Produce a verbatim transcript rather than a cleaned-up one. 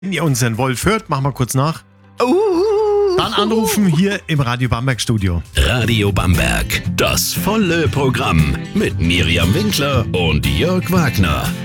Wenn ihr unseren Wolf hört, machen wir kurz nach. Dann anrufen hier im Radio Bamberg Studio. Radio Bamberg, das volle Programm mit Miriam Winkler und Jörg Wagner.